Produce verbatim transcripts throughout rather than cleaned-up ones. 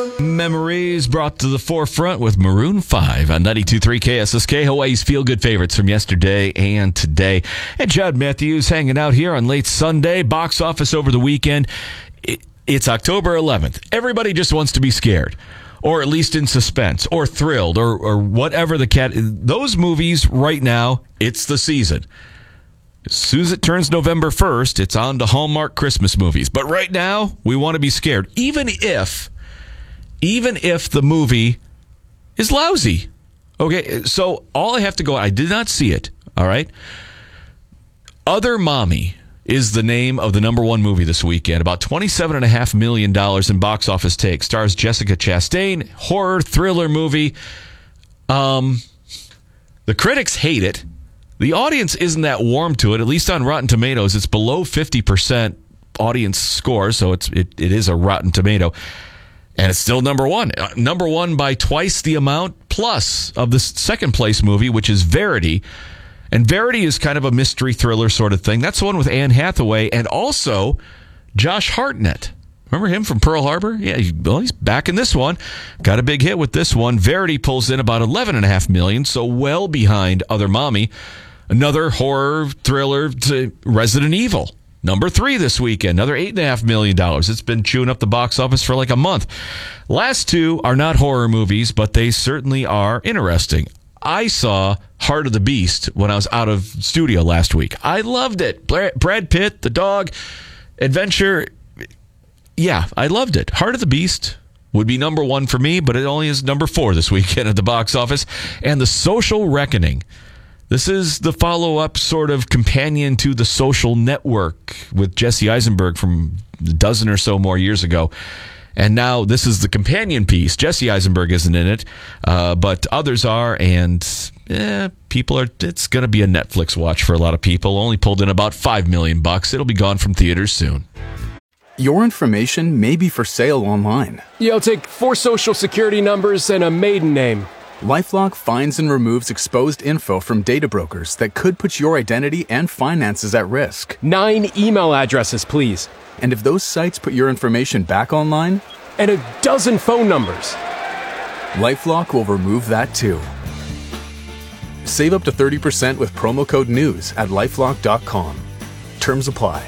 Memories brought to the forefront with Maroon five on ninety-two point three K S S K, Hawaii's feel-good favorites from yesterday and today. And Chad Matthews hanging out here on late Sunday, box office over the weekend. It's October eleventh. Everybody just wants to be scared, or at least in suspense, or thrilled, or, or whatever the cat. Those movies right now, it's the season. As soon as it turns November first, it's on to Hallmark Christmas movies. But right now, we want to be scared, even if... Even if the movie is lousy. Okay, so all I have to go, I did not see it, all right? Other Mommy is the name of the number one movie this weekend. About twenty-seven point five million dollars in box office take. Stars Jessica Chastain, horror, thriller movie. Um, the critics hate it. The audience isn't that warm to it, at least on Rotten Tomatoes. It's below fifty percent audience score, so it's it, it is a Rotten Tomato. And it's still number one. Number one by twice the amount plus of the second place movie, which is Verity. And Verity is kind of a mystery thriller sort of thing. That's the one with Anne Hathaway and also Josh Hartnett. Remember him from Pearl Harbor? Yeah, well, he's back in this one. Got a big hit with this one. Verity pulls in about eleven point five million dollars, so well behind Other Mommy. Another horror thriller to Resident Evil. Number three this weekend, another eight point five million dollars. It's been chewing up the box office for like a month. Last two are not horror movies, but they certainly are interesting. I saw Heart of the Beast when I was out of studio last week. I loved it. Brad Pitt, the dog, adventure. Yeah, I loved it. Heart of the Beast would be number one for me, but it only is number four this weekend at the box office. And The Social Reckoning. This is the follow-up sort of companion to The Social Network with Jesse Eisenberg from a dozen or so more years ago. And now this is the companion piece. Jesse Eisenberg isn't in it, uh, but others are, and eh, people are. It's going to be a Netflix watch for a lot of people. Only pulled in about five million bucks. It'll be gone from theaters soon. Your information may be for sale online. Yeah, I'll take four social security numbers and a maiden name. LifeLock finds and removes exposed info from data brokers that could put your identity and finances at risk. Nine email addresses, please. And if those sites put your information back online? And a dozen phone numbers. LifeLock will remove that too. Save up to thirty percent with promo code NEWS at lifelock dot com. Terms apply.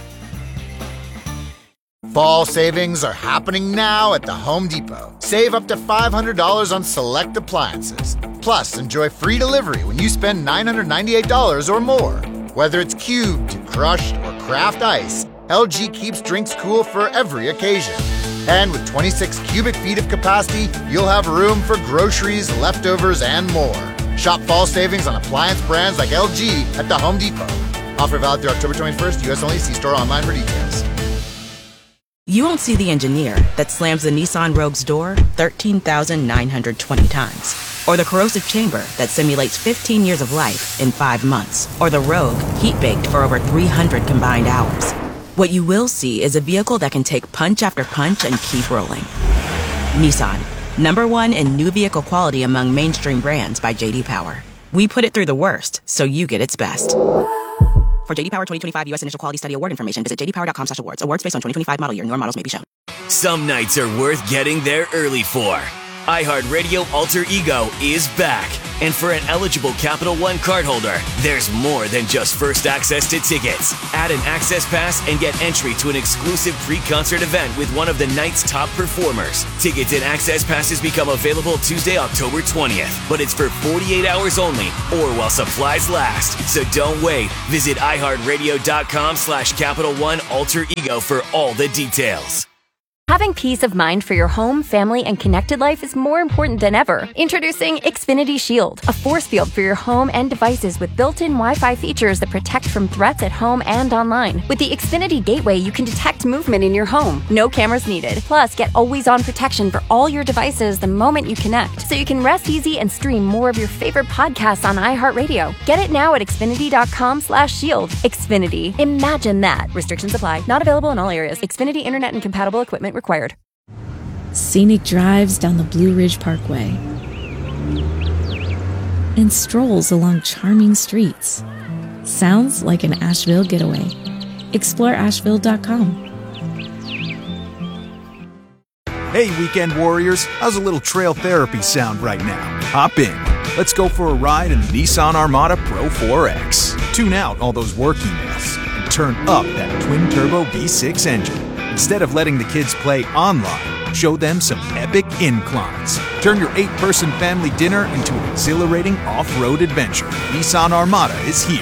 Fall savings are happening now at the Home Depot. Save up to five hundred dollars on select appliances. Plus, enjoy free delivery when you spend nine hundred ninety-eight dollars or more. Whether it's cubed, crushed, or craft ice, L G keeps drinks cool for every occasion. And with twenty-six cubic feet of capacity, you'll have room for groceries, leftovers, and more. Shop fall savings on appliance brands like L G at the Home Depot. Offer valid through October twenty-first, U S only. See store online for details. You won't see the engineer that slams the Nissan Rogue's door thirteen thousand nine hundred twenty times. Or the corrosive chamber that simulates fifteen years of life in five months. Or the Rogue heat-baked for over three hundred combined hours. What you will see is a vehicle that can take punch after punch and keep rolling. Nissan, number one in new vehicle quality among mainstream brands by J D Power. We put it through the worst, so you get its best. For J D Power twenty twenty-five U S Initial Quality Study Award information, visit j d power dot com slash awards. Awards based on twenty twenty-five model year. Newer models may be shown. Some nights are worth getting there early for. iHeartRadio Alter Ego is back. And for an eligible Capital One cardholder, there's more than just first access to tickets. Add an access pass and get entry to an exclusive pre-concert event with one of the night's top performers. Tickets and access passes become available Tuesday, October twentieth. But it's for forty-eight hours only or while supplies last. So don't wait. Visit iHeartRadio.com slash Capital One Alter Ego for all the details. Having peace of mind for your home, family, and connected life is more important than ever. Introducing Xfinity Shield, a force field for your home and devices with built-in Wi-Fi features that protect from threats at home and online. With the Xfinity Gateway, you can detect movement in your home. No cameras needed. Plus, get always-on protection for all your devices the moment you connect, so you can rest easy and stream more of your favorite podcasts on iHeartRadio. Get it now at Xfinity.com slash shield. Xfinity. Imagine that. Restrictions apply. Not available in all areas. Xfinity Internet and compatible equipment required. Scenic drives down the Blue Ridge Parkway and strolls along charming streets. Sounds like an Asheville getaway. Explore asheville dot com. Hey, weekend warriors, how's a little trail therapy sound right now? Hop in. Let's go for a ride in the Nissan Armada Pro four X. Tune out all those work emails and turn up that twin-turbo V six engine. Instead of letting the kids play online, show them some epic inclines. Turn your eight-person family dinner into an exhilarating off-road adventure. Nissan Armada is here.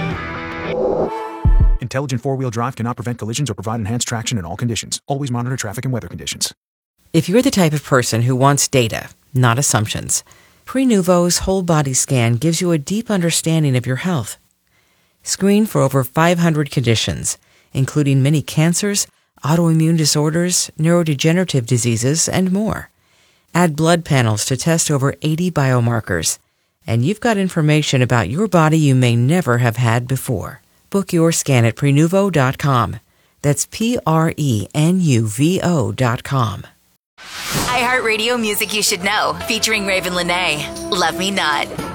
Intelligent four-wheel drive cannot prevent collisions or provide enhanced traction in all conditions. Always monitor traffic and weather conditions. If you're the type of person who wants data, not assumptions, Prenuvo's whole body scan gives you a deep understanding of your health. Screen for over five hundred conditions, including many cancers, autoimmune disorders, neurodegenerative diseases, and more. Add blood panels to test over eighty biomarkers, and you've got information about your body you may never have had before. Book your scan at Prenuvo dot com. That's P R E N U V O dot com. iHeartRadio Music You Should Know, featuring Raven Lenae. Love Me Not.